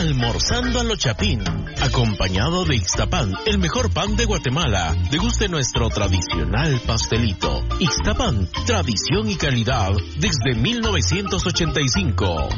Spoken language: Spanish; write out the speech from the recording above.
almorzando a lo Chapín, acompañado de Ixtapan, el mejor pan de Guatemala. Deguste nuestro tradicional pastelito. Ixtapan, tradición y calidad desde 1985.